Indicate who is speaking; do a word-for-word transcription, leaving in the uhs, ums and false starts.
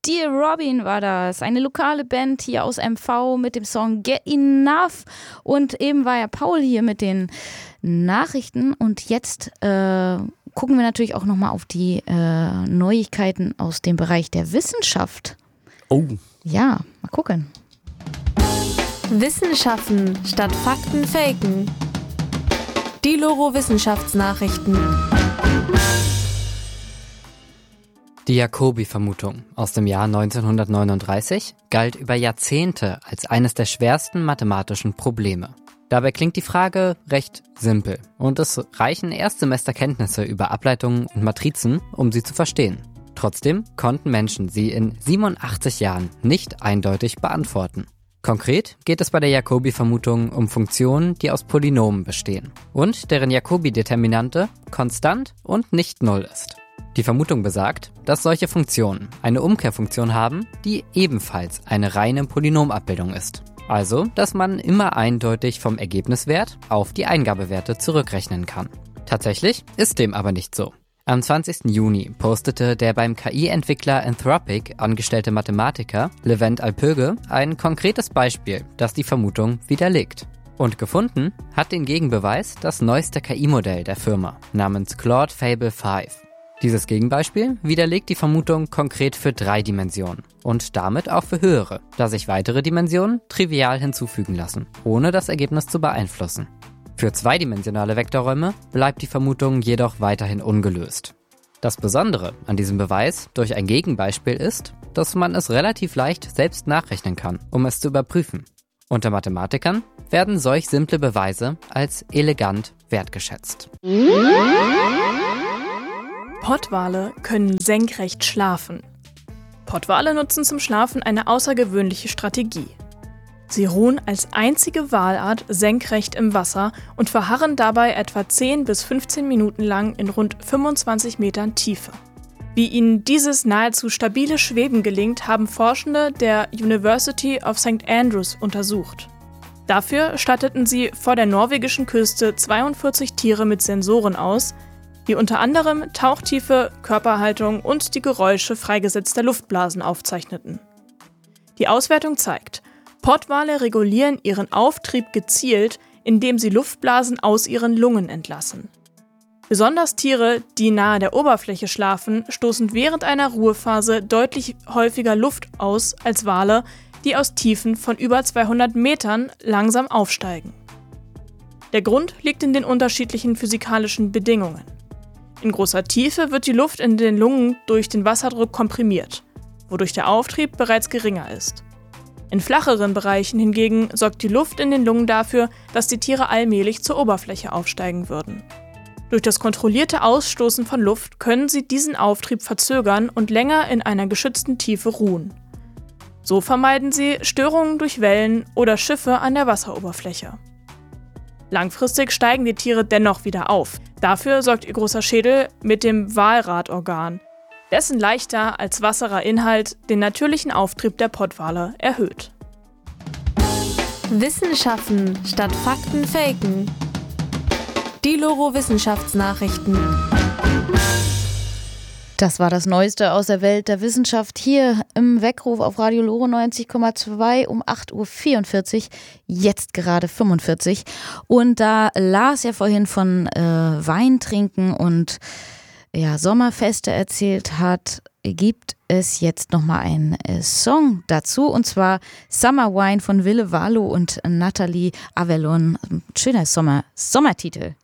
Speaker 1: Dear Robin war das, eine lokale Band hier aus M V mit dem Song Get Enough. Und eben war ja Paul hier mit den Nachrichten. Und jetzt äh, gucken wir natürlich auch nochmal auf die äh, Neuigkeiten aus dem Bereich der Wissenschaft.
Speaker 2: Oh.
Speaker 1: Ja, mal gucken.
Speaker 3: Wissenschaften statt Fakten faken. Die Loro-Wissenschaftsnachrichten.
Speaker 2: Die Jacobi-Vermutung aus dem Jahr neunzehnhundertneununddreißig galt über Jahrzehnte als eines der schwersten mathematischen Probleme. Dabei klingt die Frage recht simpel und es reichen Erstsemesterkenntnisse über Ableitungen und Matrizen, um sie zu verstehen. Trotzdem konnten Menschen sie in siebenundachtzig Jahren nicht eindeutig beantworten. Konkret geht es bei der Jacobi-Vermutung um Funktionen, die aus Polynomen bestehen und deren Jacobi-Determinante konstant und nicht null ist. Die Vermutung besagt, dass solche Funktionen eine Umkehrfunktion haben, die ebenfalls eine reine Polynomabbildung ist. Also, dass man immer eindeutig vom Ergebniswert auf die Eingabewerte zurückrechnen kann. Tatsächlich ist dem aber nicht so. Am zwanzigsten Juni postete der beim K I-Entwickler Anthropic angestellte Mathematiker Levent Alpöge ein konkretes Beispiel, das die Vermutung widerlegt. Und gefunden hat den Gegenbeweis das neueste K I-Modell der Firma namens Claude Fable fünf. Dieses Gegenbeispiel widerlegt die Vermutung konkret für drei Dimensionen und damit auch für höhere, da sich weitere Dimensionen trivial hinzufügen lassen, ohne das Ergebnis zu beeinflussen. Für zweidimensionale Vektorräume bleibt die Vermutung jedoch weiterhin ungelöst. Das Besondere an diesem Beweis durch ein Gegenbeispiel ist, dass man es relativ leicht selbst nachrechnen kann, um es zu überprüfen. Unter Mathematikern werden solch simple Beweise als elegant wertgeschätzt.
Speaker 4: Pottwale können senkrecht schlafen. Pottwale nutzen zum Schlafen eine außergewöhnliche Strategie. Sie ruhen als einzige Walart senkrecht im Wasser und verharren dabei etwa zehn bis fünfzehn Minuten lang in rund fünfundzwanzig Metern Tiefe. Wie ihnen dieses nahezu stabile Schweben gelingt, haben Forschende der University of Saint Andrews untersucht. Dafür statteten sie vor der norwegischen Küste zweiundvierzig Tiere mit Sensoren aus, die unter anderem Tauchtiefe, Körperhaltung und die Geräusche freigesetzter Luftblasen aufzeichneten. Die Auswertung zeigt, Pottwale regulieren ihren Auftrieb gezielt, indem sie Luftblasen aus ihren Lungen entlassen. Besonders Tiere, die nahe der Oberfläche schlafen, stoßen während einer Ruhephase deutlich häufiger Luft aus als Wale, die aus Tiefen von über zweihundert Metern langsam aufsteigen. Der Grund liegt in den unterschiedlichen physikalischen Bedingungen. In großer Tiefe wird die Luft in den Lungen durch den Wasserdruck komprimiert, wodurch der Auftrieb bereits geringer ist. In flacheren Bereichen hingegen sorgt die Luft in den Lungen dafür, dass die Tiere allmählich zur Oberfläche aufsteigen würden. Durch das kontrollierte Ausstoßen von Luft können sie diesen Auftrieb verzögern und länger in einer geschützten Tiefe ruhen. So vermeiden sie Störungen durch Wellen oder Schiffe an der Wasseroberfläche. Langfristig steigen die Tiere dennoch wieder auf. Dafür sorgt ihr großer Schädel mit dem Walradorgan, dessen leichter als wasserer Inhalt den natürlichen Auftrieb der Pottwale erhöht.
Speaker 3: Wissenschaften statt Fakten faken. Die Loro-Wissenschaftsnachrichten.
Speaker 1: Das war das Neueste aus der Welt der Wissenschaft hier im Weckruf auf Radio Loro neunzig Komma zwei um acht Uhr vierundvierzig, jetzt gerade fünfundvierzig. Und da Lars ja vorhin von äh, Wein trinken und ja, Sommerfeste erzählt hat, gibt es jetzt nochmal einen äh, Song dazu, und zwar Summer Wine von Ville Valo und Nathalie Avellon. Schöner Sommer, Sommertitel.